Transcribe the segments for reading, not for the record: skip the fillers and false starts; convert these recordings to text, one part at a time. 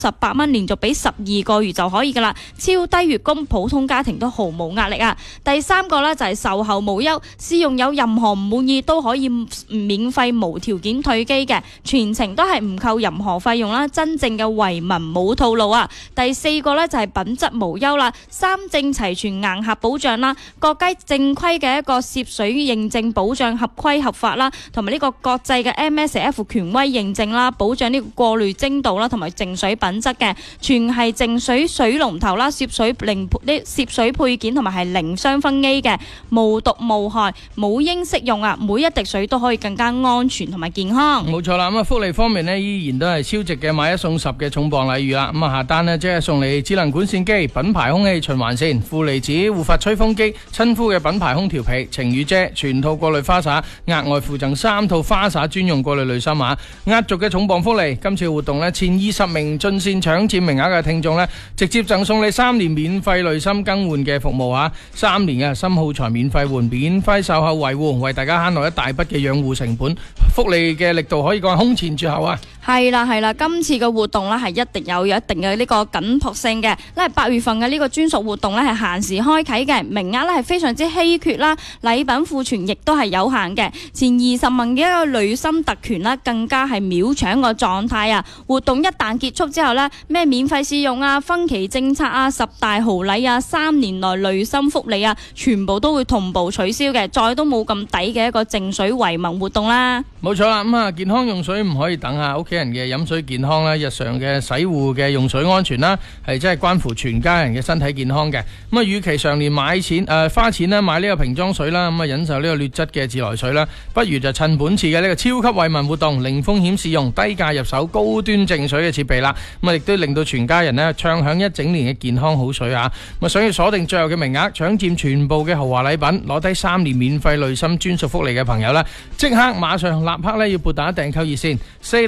18蚊，連續俾12個月就可以噶啦，超低月供，普通家庭都毫無壓力啊。第三個呢，就係售後無憂，試用有任何唔滿意都可以免費無條件退機嘅，全程都係唔扣任何費用啦，真正嘅惠民冇套路啊。第四個呢，就係品質無憂啦，三證齊全硬核保障啦，各街正規嘅一個涉水認證保障合規合法啦，同埋呢個國際嘅 MSF 權威認證啦，保障呢個過濾精度啦，同埋淨水品質嘅，全係淨水水龍頭啦，涉水配件同埋係零雙酚 A 嘅，無毒無害，冇應適用啊！每一滴水都可以更加安全同埋健康。 冇錯啦，咁啊福利方面呢，依然都係超值嘅買1送10嘅重磅禮遇啦。咁啊下單呢，即係送你智能管線機、品牌空氣循環扇、負離子護髮吹風機、親膚嘅品牌空調被、晴雨遮、全套過濾花灑，額外附贈3套花灑專用過濾濾芯啊！壓軸嘅重磅福利，今次活動呢，前20名進線搶佔名額嘅聽眾呢，直接贈送你3年免費濾芯更換嘅服務啊！3年嘅新耗材免費換，免費售後維護，為大家慳落一大筆嘅養護成本，福利嘅力度可以講係空前絕後啊！ 係啦，今次嘅活動呢係一定有一定嘅呢個緊迫性嘅，呢係8月份嘅呢個專屬活動呢係限時開啟嘅，名額呢係非常之稀缺啦，禮品庫存亦都係有限嘅，前20名嘅一個濾芯特權啦，更加係秒搶個狀態啊！活動一旦結束之後呢，咩免費試用啊、分期政策啊、10大豪禮啊、3年內濾芯福利啊，全部都會同步取消嘅，再都冇咁抵嘅一個淨水惠民活動啦。 冇錯啦，咁啊健康用水唔可以等啊，屋企人嘅飲水健康啦，日常嘅洗護嘅用水安全啦，係真係關乎全家人嘅身體健康嘅。咁啊，與其常年花錢咧買呢個瓶裝水啦，咁啊忍受呢個劣質嘅自來水啦，不如就趁本次嘅呢個超級惠民活動，零風險試用、低價入手、高端淨水嘅設備啦。咁啊，亦都令到全家人呢暢享一整年嘅健康好水啊！咁啊，想要鎖定最後嘅名額，搶佔全部嘅豪華禮品，攞低3年免費濾芯專屬福利嘅朋友呢，即刻馬上立刻要撥打訂購熱線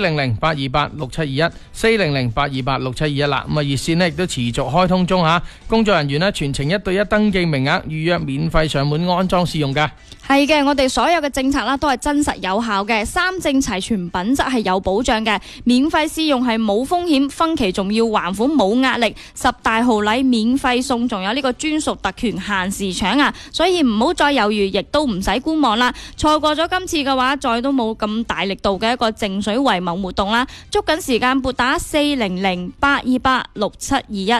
400-828-6721 400-828-6721啦。咁啊，熱線呢亦都持續開通中吓，工作人員呢全程1對1登記名額，預約免費上門安裝試用噶。 係嘅，我哋所有嘅政策啦都係真實有效嘅，三證齊全，品質係有保障嘅，免費試用係冇風險，分期仲要還款冇壓力，10大豪禮免費送，仲有呢個專屬特權限時搶啊！所以唔好再猶豫，亦都唔使觀望啦。錯過咗今次嘅話，再都冇咁大力度嘅一個淨水惠民活動啦。捉緊時間撥打400-828-6721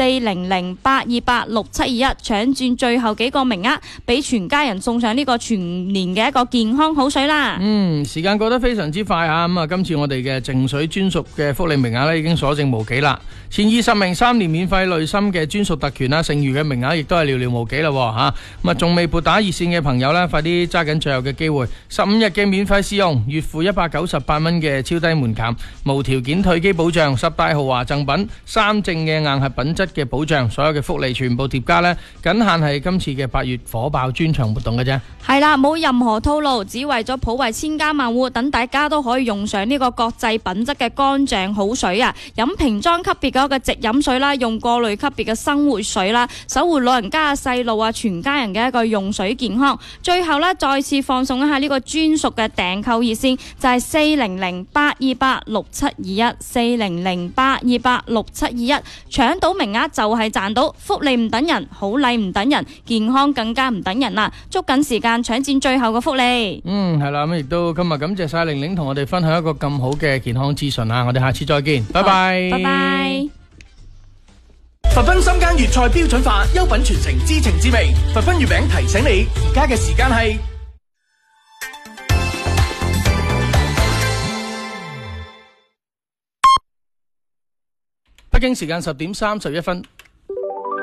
400-828-6721，搶佔最後幾個名額，俾全家人送上呢個全年嘅一個健康好水啦。 時間過得非常之快啊！咁啊，今次我哋嘅淨水專屬嘅福利名額咧已經所剩無幾啦。前20名3年免費濾芯嘅專屬特權啦，剩餘嘅名額亦都係寥寥無幾啦吓。咁啊，仲未撥打熱線嘅朋友咧，快啲揸緊最後嘅機會，15日嘅免費試用，月付198蚊嘅超低門檻，無條件退機保障，10大豪華贈品，3證嘅硬核品質嘅保障，所有嘅福利全部疊加呢，僅限係今次嘅8月火爆專場活動嘅啫。 係啦，冇任何套路，只為咗普惠千家萬戶，等大家都可以用上呢個國際品質嘅乾淨好水啊！飲瓶裝級別嗰個直飲水啦，用過濾級別嘅生活水啦，守護老人家、細路啊，全家人嘅一個用水健康。最後呢，再次放送一下呢個專屬嘅訂購熱線，就係400-828-6721 400-828-6721，搶到名額就係賺到，福利唔等人，好禮唔等人，健康更加唔等人啦！捉緊時間搶佔最後嘅福利。 係啦，咁亦都今日感謝晒玲玲同我哋分享一個咁好嘅健康資訊啊！我哋下次再見，拜拜。 拜拜。 佛賓深耕粵菜標準化，優品傳承知情知味。佛賓月餅提醒你，而家嘅時間係北京時間10點31分。